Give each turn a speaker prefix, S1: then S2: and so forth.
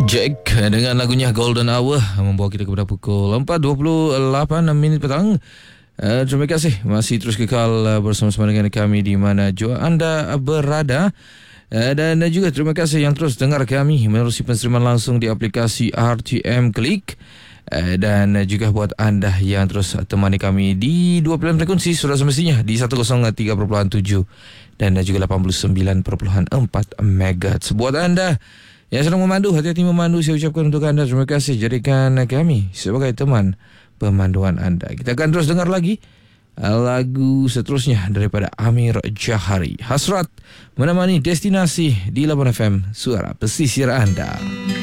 S1: Jack dengan lagunya Golden Hour membawa kita kepada pukul 4.28 minit petang. Terima kasih masih terus kekal bersama-sama dengan kami di mana jua anda berada. Dan juga terima kasih yang terus dengar kami menerusi penseriman langsung di aplikasi RTM Klik. Dan juga buat anda yang terus temani kami di dua pilihan frekuensi sudah semestinya di 103.7 dan juga 89.4 MHz. Buat anda yang sedang memandu, hati-hati memandu, saya ucapkan untuk anda terima kasih. Jadikan kami sebagai teman pemanduan anda. Kita akan terus dengar lagi lagu seterusnya daripada Amir Jahari. Hasrat menemani destinasi di Labuan FM, suara pesisir anda.